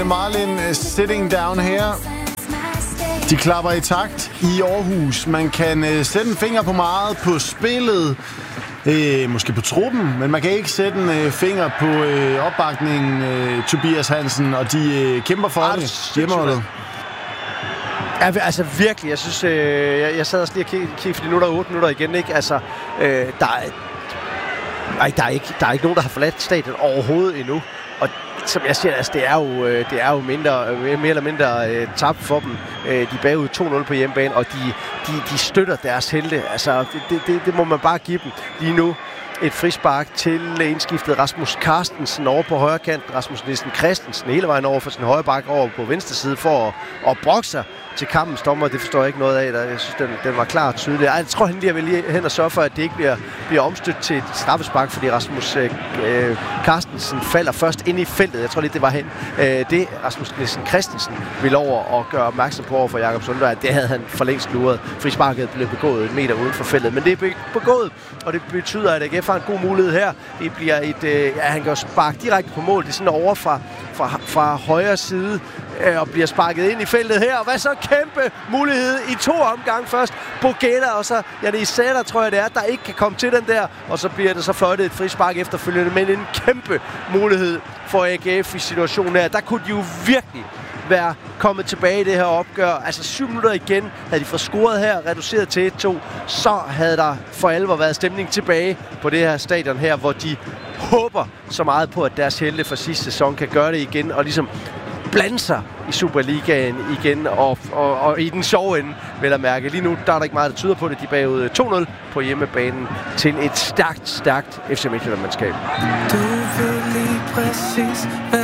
Diane Marlin, Sitting Down Here. De klapper i takt i Aarhus. Man kan sætte en finger på meget på spillet, måske på truppen, men man kan ikke sætte en finger på opbakningen. Tobias Hansen, og de kæmper for det. Hjemmeholdet. Ja, altså virkelig. Jeg synes, jeg sad også lige og kiggede, fordi nu er der 8 minutter igen, ikke? Altså, der er ikke nogen, der har forladt stadion overhovedet endnu. Og som jeg siger, altså, det er jo mere eller mindre tabt for dem. De er bagud 2-0 på hjemmebane, og de støtter deres helte. Altså, det må man bare give dem lige nu. Et frispark til indskiftet Rasmus Carstensen over på højre kant. Rasmus Nielsen Christensen hele vejen over for sin højre bak over på venstre side for at brokke sig til kampens dommer. Det forstår jeg ikke noget af. Jeg synes, den var klar og tydelig. Jeg tror, han lige vil lige hen og sørge for, at det ikke bliver omstødt til et straffespark, fordi Rasmus Carstensen falder først ind i feltet. Jeg tror lidt, det var hen. Det Rasmus Nielsen Christensen ville over og gøre opmærksom på over for Jakob Sundberg. Det havde han for længst luret. Frisparket blev begået 1 meter uden for feltet. Men det er begået, og det betyder, at AGF har en god mulighed her. Det bliver han kan sparke direkte på mål. Det er sådan over fra højre side og bliver sparket ind i feltet her. Og hvad så? Kæmpe mulighed i 2 omgange først. Bogetta og så Janis Sætter, tror jeg det er, der ikke kan komme til den der. Og så bliver det så fløjtet et frispark efterfølgende. Men en kæmpe mulighed for AGF i situationen her. Der kunne de jo virkelig være kommet tilbage i det her opgør. Altså 7 minutter igen havde de fået scoret her, reduceret til 1-2. Så havde der for alvor været stemning tilbage på det her stadion her, hvor de håber så meget på, at deres helte fra sidste sæson kan gøre det igen, og ligesom blande sig i Superligaen igen, og i den sjove ende, vil jeg mærke. Lige nu, der er der ikke meget, der tyder på det. De er bagud 2-0 på hjemmebanen til et stærkt FC Midtjylland-mandskab.